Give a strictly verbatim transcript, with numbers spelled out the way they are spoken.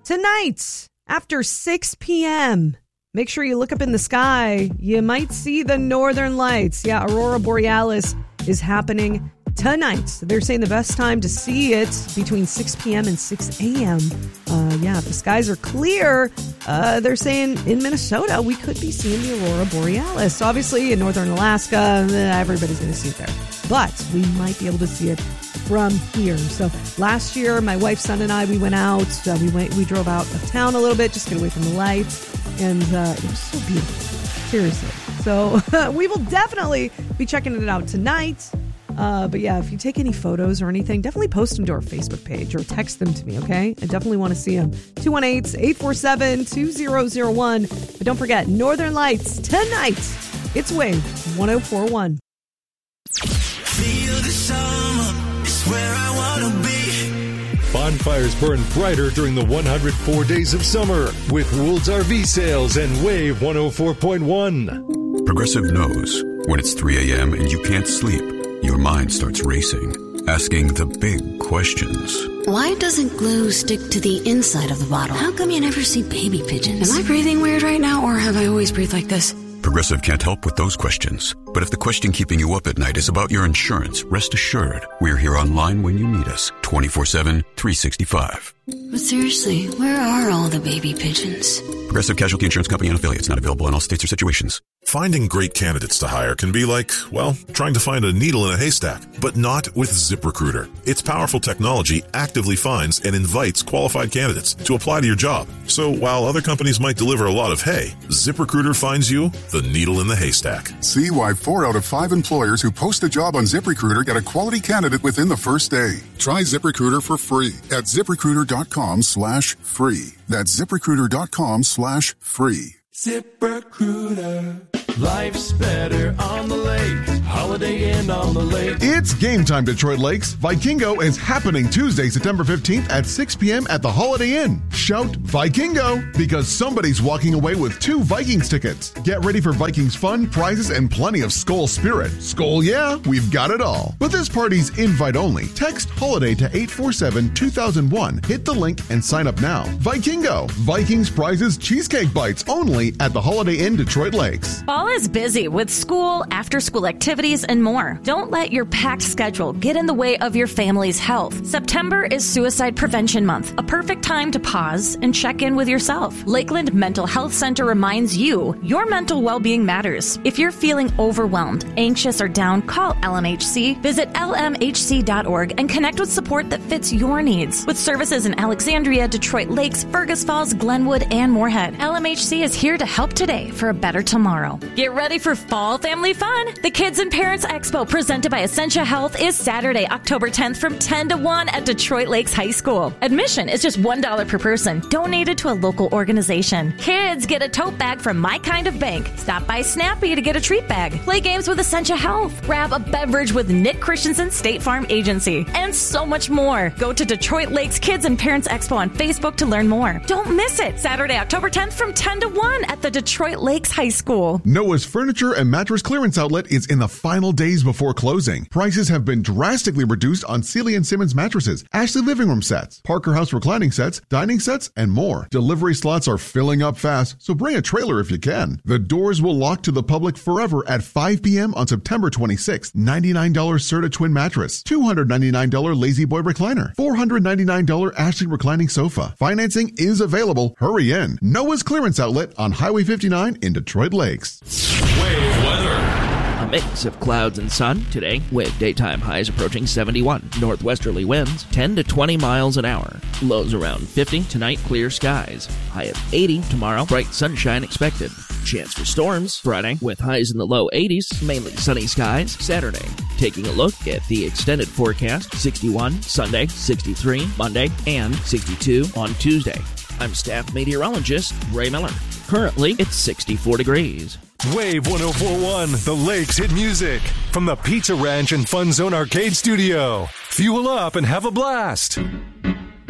Tonight, after six p.m., make sure you look up in the sky. You might see the northern lights. Yeah, Aurora Borealis is happening tonight. They're saying the best time to see it between six p.m. and six a.m. Uh, yeah, if the skies are clear, uh, they're saying in Minnesota, we could be seeing the Aurora Borealis. Obviously, in northern Alaska, everybody's going to see it there. But we might be able to see it from here. So last year, my wife, son, and I, we went out. Uh, we went. We drove out of town a little bit, just get away from the lights. And uh, it was so beautiful. Seriously. So uh, we will definitely be checking it out tonight. Uh, but yeah, if you take any photos or anything, definitely post them to our Facebook page or text them to me, okay? I definitely want to see them. two one eight, eight four seven, two zero zero one. But don't forget, Northern Lights tonight. It's Wave one oh four point one. Feel the summer, it's where I want to be. Bonfires burn brighter during the one hundred four days of summer with Woold's R V sales and Wave one oh four point one. Progressive knows when it's three a.m. and you can't sleep, your mind starts racing, asking the big questions. Why doesn't glue stick to the inside of the bottle? How come you never see baby pigeons? Am I breathing weird right now, or have I always breathed like this? Progressive can't help with those questions. But if the question keeping you up at night is about your insurance, rest assured, we're here online when you need us, twenty-four seven, three sixty-five. But seriously, where are all the baby pigeons? Progressive Casualty Insurance Company and affiliates, not available in all states or situations. Finding great candidates to hire can be like, well, trying to find a needle in a haystack, but not with ZipRecruiter. Its powerful technology actively finds and invites qualified candidates to apply to your job. So while other companies might deliver a lot of hay, ZipRecruiter finds you the needle in the haystack. See why four out of five employers who post a job on ZipRecruiter get a quality candidate within the first day. Try ZipRecruiter for free at ZipRecruiter.com slash free. That's ZipRecruiter.com slash free. ZipRecruiter. Life's better on the lake. Holiday Inn on the lake. It's game time, Detroit Lakes. Vikingo is happening Tuesday, September fifteenth at six p.m. at the Holiday Inn. Shout Vikingo because somebody's walking away with two Vikings tickets. Get ready for Vikings fun, prizes, and plenty of Skol spirit. Skol, yeah, we've got it all. But this party's invite only. Text HOLIDAY to eight four seven, two thousand one. Hit the link and sign up now. Vikingo. Vikings prizes cheesecake bites only at the Holiday Inn, Detroit Lakes. Fall is busy with school, after-school activities, and more. Don't let your packed schedule get in the way of your family's health. September is Suicide Prevention Month, a perfect time to pause and check in with yourself. Lakeland Mental Health Center reminds you your mental well-being matters. If you're feeling overwhelmed, anxious, or down, call L M H C. Visit L M H C dot org and connect with support that fits your needs. With services in Alexandria, Detroit Lakes, Fergus Falls, Glenwood, and Moorhead, L M H C is here to help today for a better tomorrow. Get ready for fall family fun. The Kids and Parents Expo presented by Essentia Health is Saturday, October tenth from ten to one at Detroit Lakes High School. Admission is just one dollar per person, donated to a local organization. Kids get a tote bag from My Kind of Bank. Stop by Snappy to get a treat bag. Play games with Essentia Health. Grab a beverage with Nick Christensen State Farm Agency. And so much more. Go to Detroit Lakes Kids and Parents Expo on Facebook to learn more. Don't miss it. Saturday, October tenth from ten to one at the Detroit Lakes High School. Noah's Furniture and Mattress Clearance Outlet is in the final days before closing. Prices have been drastically reduced on Sealy and Simmons mattresses, Ashley living room sets, Parker House reclining sets, dining sets, and more. Delivery slots are filling up fast, so bring a trailer if you can. The doors will lock to the public forever at five p.m. on September twenty-sixth. ninety-nine dollars Serta Twin Mattress, two hundred ninety-nine dollars Lazy Boy Recliner, four hundred ninety-nine dollars Ashley Reclining Sofa. Financing is available. Hurry in. Noah's Clearance Outlet on Highway fifty-nine in Detroit Lakes. Wave weather. A mix of clouds and sun today with daytime highs approaching seventy-one. Northwesterly winds ten to twenty miles an hour. Lows around fifty. Tonight, clear skies. High of eighty tomorrow. Bright sunshine expected. Chance for storms Friday with highs in the low eighties. Mainly sunny skies. Saturday. Taking a look at the extended forecast. sixty-one Sunday, sixty-three Monday, and sixty-two on Tuesday. I'm staff meteorologist Ray Miller. Currently, it's sixty-four degrees. Wave one oh four point one, the Lakes hit music from the Pizza Ranch and Fun Zone Arcade Studio. Fuel up and have a blast.